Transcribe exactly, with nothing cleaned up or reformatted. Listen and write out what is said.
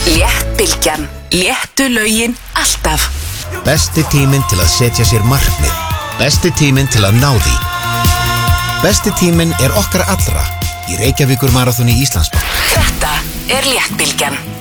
Léttbylgjan. Léttu lögin alltaf. Besti tíminn til að setja sér markmið. Besti tíminn til að ná því. Besti tíminn er okkar allra í Reykjavíkur Maraþoni Íslandsbanka. Þetta er Léttbylgjan.